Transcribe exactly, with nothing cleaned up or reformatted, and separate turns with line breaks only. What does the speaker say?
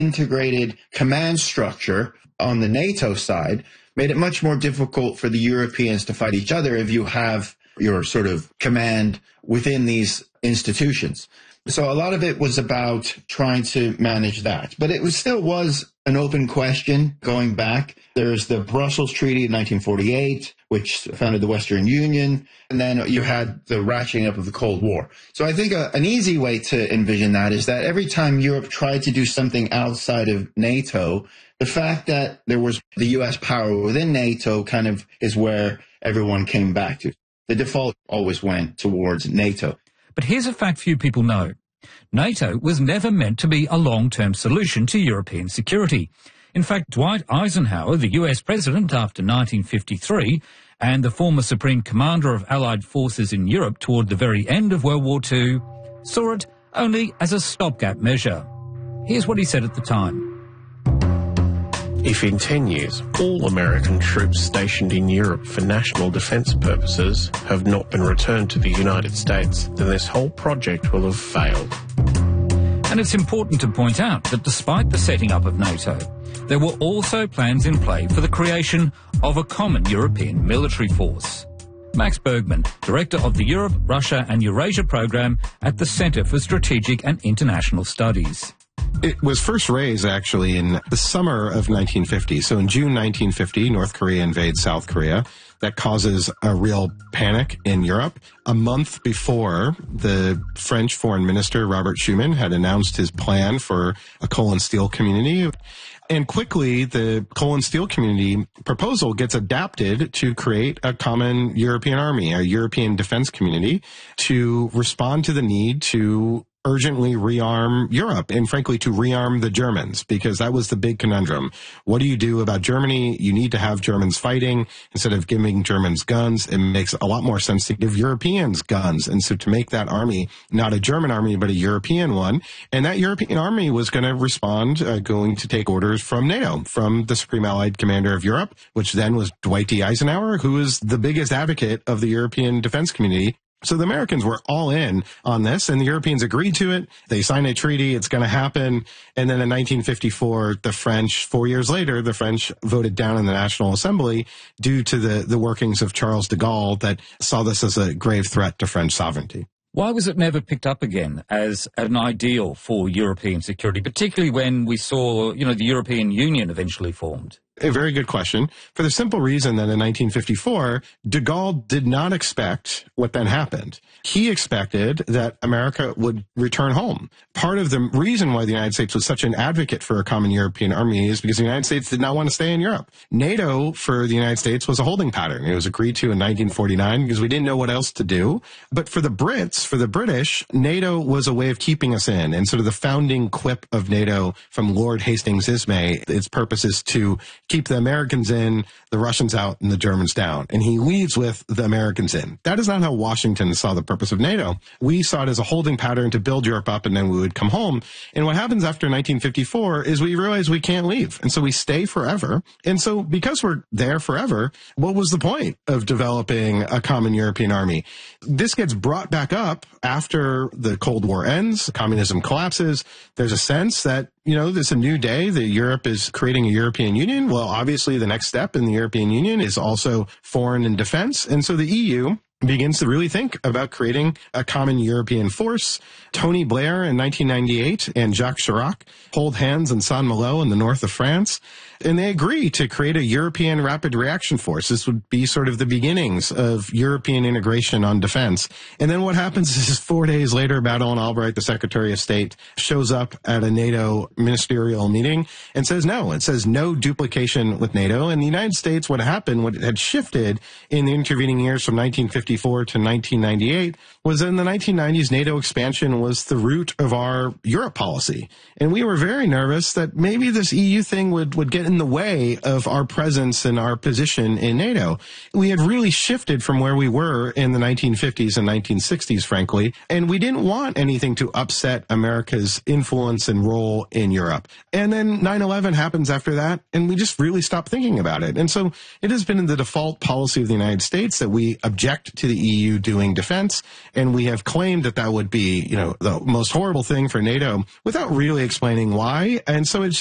integrated command structure on the NATO side made it much more difficult for the Europeans to fight each other if you have your sort of command within these institutions. So a lot of it was about trying to manage that. But it was still was an open question going back. There's the Brussels Treaty of nineteen forty-eight, which founded the Western Union. And then you had the ratcheting up of the Cold War. So I think a, an easy way to envision that is that every time Europe tried to do something outside of NATO, the fact that there was the U S power within NATO kind of is where everyone came back to. The default always went towards NATO.
But here's a fact few people know. NATO was never meant to be a long-term solution to European security. In fact, Dwight Eisenhower, the U S president after nineteen fifty-three, and the former Supreme Commander of Allied forces in Europe toward the very end of World War Two, saw it only as a stopgap measure. Here's what he said at the time.
If in ten years all American troops stationed in Europe for national defence purposes have not been returned to the United States, then this whole project will have failed.
And it's important to point out that despite the setting up of NATO, there were also plans in play for the creation of a common European military force. Max Bergman, Director of the Europe, Russia and Eurasia Programme at the Centre for Strategic and International Studies.
It was first raised, actually, in the summer of nineteen fifty. So in June nineteen fifty, North Korea invades South Korea. That causes a real panic in Europe. A month before, the French Foreign Minister, Robert Schuman, had announced his plan for a coal and steel community. And quickly, the coal and steel community proposal gets adapted to create a common European army, a European defense community, to respond to the need to urgently rearm Europe and, frankly, to rearm the Germans, because that was the big conundrum. What do you do about Germany? You need to have Germans fighting. Instead of giving Germans guns, it makes a lot more sense to give Europeans guns. And so to make that army not a German army, but a European one. And that European army was going to respond, uh, going to take orders from NATO, from the Supreme Allied Commander of Europe, which then was Dwight D. Eisenhower, who was the biggest advocate of the European defense community. So the Americans were all in on this, and the Europeans agreed to it. They signed a treaty. It's going to happen. And then in nineteen fifty-four, the French, four years later, the French voted down in the National Assembly due to the, the workings of Charles de Gaulle that saw this as a grave threat to French sovereignty.
Why was it never picked up again as an ideal for European security, particularly when we saw, you know, the European Union eventually formed?
A very good question. For the simple reason that in nineteen fifty-four, de Gaulle did not expect what then happened. He expected that America would return home. Part of the reason why the United States was such an advocate for a common European army is because the United States did not want to stay in Europe. NATO for the United States was a holding pattern. It was agreed to in nineteen forty-nine because we didn't know what else to do. But for the Brits, for the British, NATO was a way of keeping us in. And sort of the founding quip of NATO from Lord Hastings Ismay, its purpose is to keep the Americans in, the Russians out, and the Germans down. And he leads with the Americans in. That is not how Washington saw the purpose of NATO. We saw it as a holding pattern to build Europe up, and then we would come home. And what happens after nineteen fifty-four is we realize we can't leave. And so we stay forever. And so because we're there forever, what was the point of developing a common European army? This gets brought back up after the Cold War ends, communism collapses. There's a sense that, you know, there's a new day that Europe is creating a European Union. Well, obviously the next step in the European Union is also foreign and defense. And so the E U begins to really think about creating a common European force. Tony Blair in nineteen ninety-eight and Jacques Chirac hold hands in Saint-Malo in the north of France, and they agree to create a European rapid reaction force. This would be sort of the beginnings of European integration on defense. And then what happens is four days later, Madeleine Albright, the Secretary of State, shows up at a NATO ministerial meeting and says no. It says no duplication with NATO. And the United States, what happened, what had shifted in the intervening years from nineteen fifty-four to nineteen ninety-eight, was in the nineteen nineties, NATO expansion was the root of our Europe policy. And we were very nervous that maybe this E U thing would, would get in the way of our presence and our position in NATO. We had really shifted from where we were in the nineteen fifties and nineteen sixties, frankly, and we didn't want anything to upset America's influence and role in Europe. And then nine eleven happens after that, and we just really stopped thinking about it. And so it has been in the default policy of the United States that we object to the E U doing defense, and we have claimed that that would be, you know, the most horrible thing for NATO without really explaining why. And so it's